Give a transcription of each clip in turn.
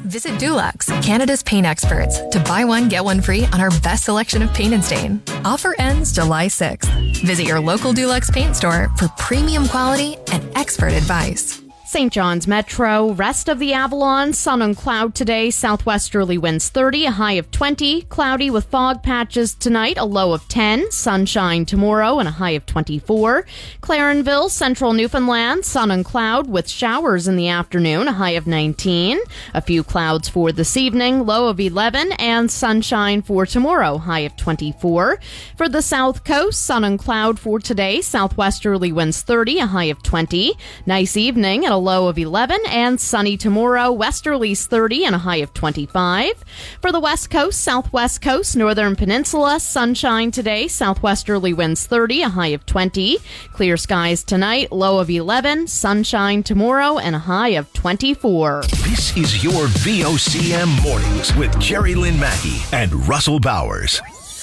Visit Dulux, Canada's paint experts, to buy one, get one free on our best selection of paint and stain. Offer ends July 6th. Visit your local Dulux paint store for premium quality and expert advice. St. John's Metro, rest of the Avalon, sun and cloud today, southwesterly winds 30, a high of 20, cloudy with fog patches tonight, a low of 10, sunshine tomorrow and a high of 24. Clarenville, central Newfoundland, sun and cloud with showers in the afternoon, a high of 19. A few clouds for this evening, low of 11, and sunshine for tomorrow, high of 24. For the south coast, sun and cloud for today, southwesterly winds 30, a high of 20. Nice evening at a low of 11, and sunny tomorrow, westerlies 30 and a high of 25. For the west coast, southwest coast, northern peninsula, sunshine today, southwesterly winds 30, a high of 20. Clear skies tonight, low of 11, sunshine tomorrow and a high of 24. This is your VOCM Mornings with Jerry Lynn Mackey and Russell Bowers.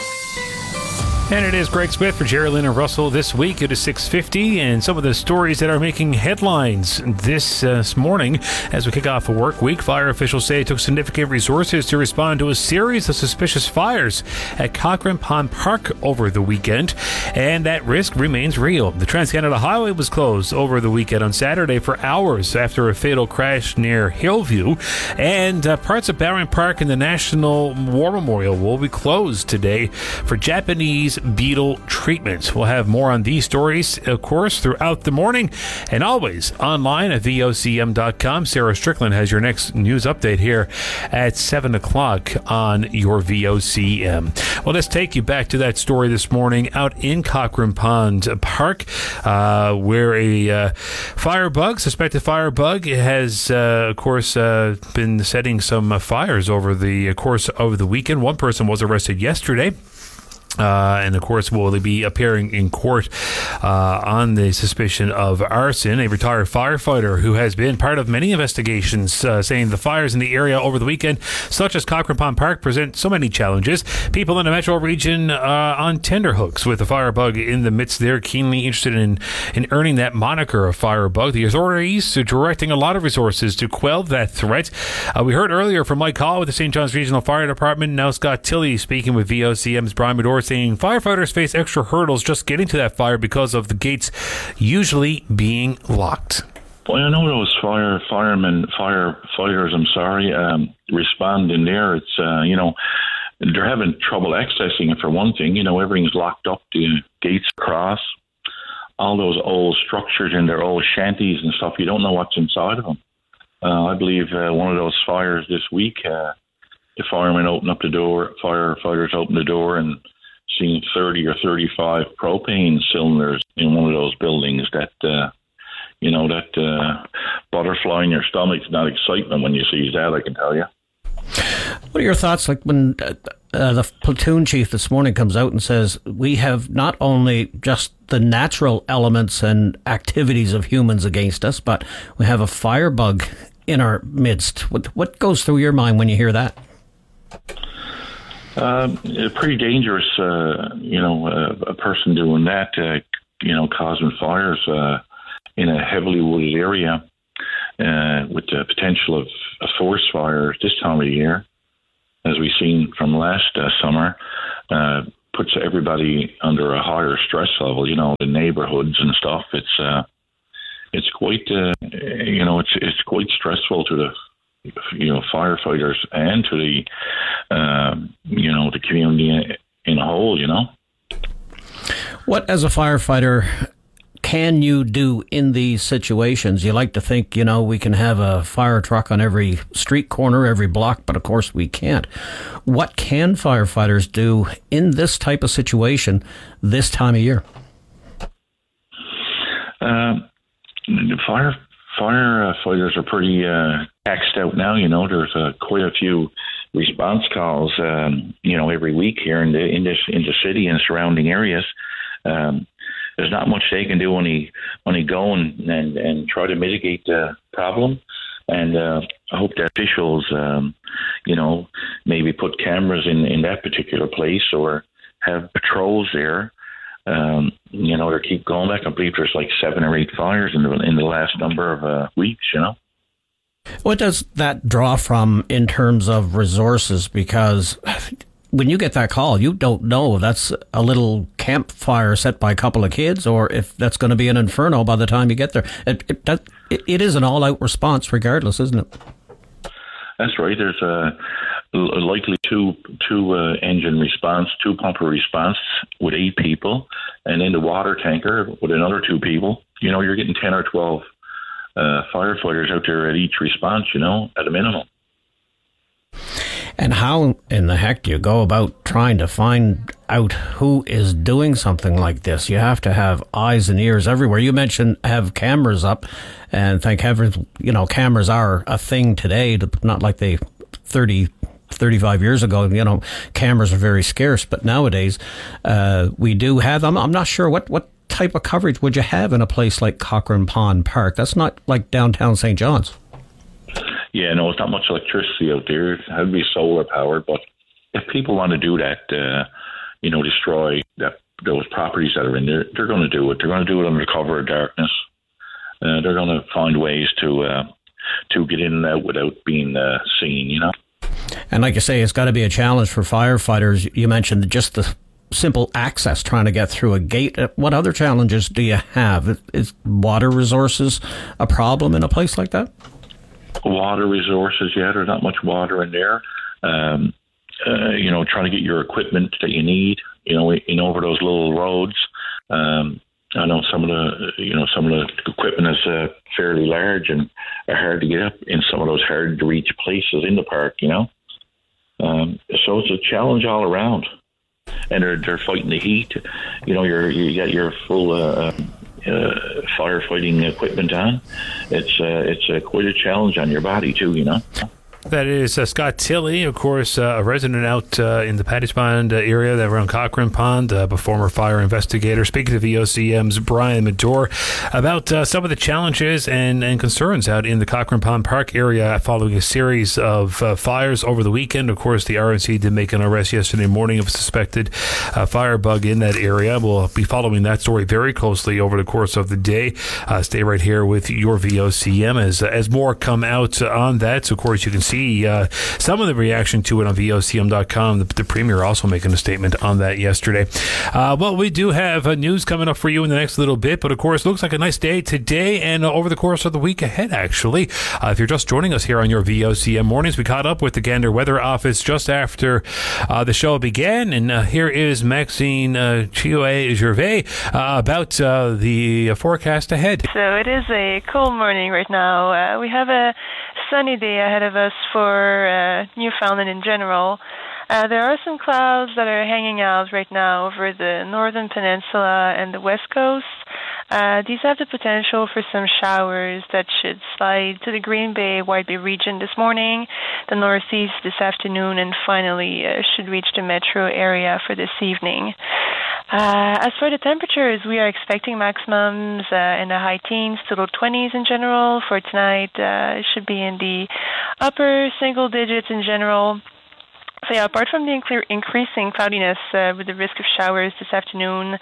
And it is Greg Smith for Jerry Lynn and Russell. This week it is 6:50, and some of the stories that are making headlines this morning as we kick off a work week. Fire officials say it took significant resources to respond to a series of suspicious fires at Cochrane Pond Park over the weekend, and that risk remains real. The Trans-Canada Highway was closed over the weekend on Saturday for hours after a fatal crash near Hillview, and parts of Barron Park and the National War Memorial will be closed today for Japanese beetle treatment. We'll have more on these stories, of course, throughout the morning, and always online at VOCM.com. Sarah Strickland has your next news update here at 7 o'clock on your VOCM. Well, let's take you back to that story this morning out in Cochrane Pond Park, where a suspected firebug has, of course, been setting some fires over the course of the weekend. One person was arrested yesterday. And of course will be appearing in court on the suspicion of arson. A retired firefighter who has been part of many investigations saying the fires in the area over the weekend, such as Cochrane Pond Park, present so many challenges. People in the metro region on tenterhooks with the firebug in the midst. They're keenly interested in earning that moniker of firebug. The authorities are directing a lot of resources to quell that threat. We heard earlier from Mike Hall with the St. John's Regional Fire Department. Now Scott Tilley speaking with VOCM's Brian Medore, saying firefighters face extra hurdles just getting to that fire because of the gates usually being locked. Well, I know those firefighters, respond in there. It's, they're having trouble accessing it for one thing. Everything's locked up, the gates across, all those old structures in their old shanties and stuff. You don't know what's inside of them. I believe one of those fires this week, the firemen opened up the door, firefighters opened the door and seen 30 or 35 propane cylinders in one of those buildings. That butterfly in your stomach's not excitement when you see that, I can tell you. What are your thoughts, like when the platoon chief this morning comes out and says we have not only just the natural elements and activities of humans against us, but we have a firebug in our midst? What goes through your mind when you hear that? Pretty dangerous, a person doing that, causing fires in a heavily wooded area with the potential of a forest fire this time of year, as we've seen from last summer, puts everybody under a higher stress level, the neighborhoods and stuff. It's quite, it's quite stressful to the firefighters and to the, the community in a whole, What, as a firefighter, can you do in these situations? You like to think, we can have a fire truck on every street corner, every block, but of course we can't. What can firefighters do in this type of situation this time of year? Firefighters are pretty taxed out now. There's quite a few response calls, every week here in the city and surrounding areas. There's not much they can do only go and try to mitigate the problem. And I hope that officials, maybe put cameras in that particular place or have patrols there. Or keep going back. I believe there's like 7 or 8 fires in the last number of weeks, What does that draw from in terms of resources? Because when you get that call, you don't know if that's a little campfire set by a couple of kids or if that's going to be an inferno by the time you get there. It is an all-out response regardless, isn't it? That's right. There's likely two engine response, two pumper response with 8 people, and then the water tanker with another 2 people. You're getting 10 or 12 firefighters out there at each response, at a minimum. And how in the heck do you go about trying to find out who is doing something like this? You have to have eyes and ears everywhere. You mentioned have cameras up, and thank heavens, cameras are a thing today, not like they 35 years ago, cameras are very scarce, but nowadays we do have them. I'm not sure what type of coverage would you have in a place like Cochrane Pond Park? That's not like downtown St. John's. Yeah, no, it's not much electricity out there. It had to be solar powered, but if people want to do that, destroy those properties that are in there, they're going to do it. They're going to do it under cover of darkness. They're going to find ways to get in and out without being seen, And like you say, it's got to be a challenge for firefighters. You mentioned just the simple access, trying to get through a gate. What other challenges do you have? Is water resources a problem in a place like that? Water resources, there's not much water in there. Trying to get your equipment that you need, over those little roads. I know some of the equipment is fairly large and are hard to get up in some of those hard to reach places in the park, So it's a challenge all around. And they're fighting the heat. You got your full firefighting equipment on. It's quite a challenge on your body too, That is Scott Tilley, of course, a resident out in the Paddy's Pond area around Cochrane Pond, a former fire investigator, speaking to VOCM's Brian Medore about some of the challenges and concerns out in the Cochrane Pond Park area following a series of fires over the weekend. Of course, the RNC did make an arrest yesterday morning of a suspected firebug in that area. We'll be following that story very closely over the course of the day. Stay right here with your VOCM as more come out on that. So, of course, you can see some of the reaction to it on VOCM.com. The Premier also making a statement on that yesterday. Well, we do have news coming up for you in the next little bit, but of course, looks like a nice day today and over the course of the week ahead, actually. If you're just joining us here on your VOCM mornings, we caught up with the Gander Weather Office just after the show began, and here is Maxine Chioe-Gervais about the forecast ahead. So it is a cool morning right now. We have a sunny day ahead of us for Newfoundland in general. There are some clouds that are hanging out right now over the northern peninsula and the west coast. These have the potential for some showers that should slide to the Green Bay, White Bay region this morning, the northeast this afternoon, and finally should reach the metro area for this evening. As for the temperatures, we are expecting maximums in the high teens to low 20s in general. For tonight, it should be in the upper single digits in general. So yeah, apart from the increasing cloudiness with the risk of showers this afternoon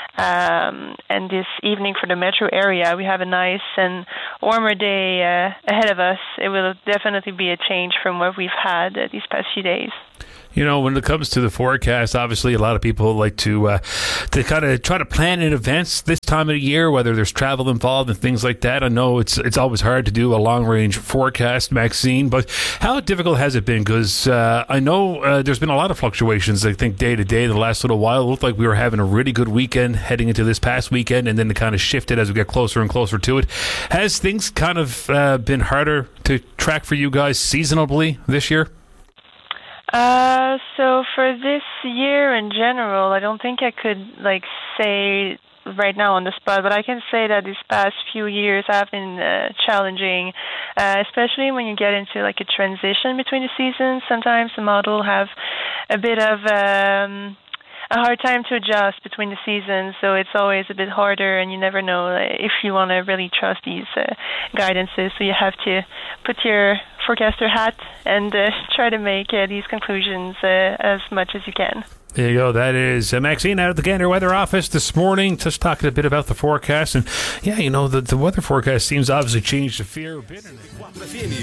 and this evening for the metro area, we have a nice and warmer day ahead of us. It will definitely be a change from what we've had these past few days. When it comes to the forecast, obviously a lot of people like to kind of try to plan in advance this time of the year, whether there's travel involved and things like that. I know it's always hard to do a long-range forecast, Maxine, but how difficult has it been? Because I know there's been a lot of fluctuations, I think, day to day the last little while. It looked like we were having a really good weekend heading into this past weekend, and then it kind of shifted as we get closer and closer to it. Has things kind of been harder to track for you guys seasonably this year? So for this year in general, I don't think I could say right now on the spot, but I can say that these past few years have been challenging, especially when you get into a transition between the seasons. Sometimes the model have a bit of a hard time to adjust between the seasons, so it's always a bit harder, and you never know if you want to really trust these guidances. So you have to put your forecaster hat and try to make these conclusions as much as you can. There you go. That is Maxine out of the Gander Weather Office this morning, just talking a bit about the forecast. And yeah, the weather forecast seems obviously changed a fair bit.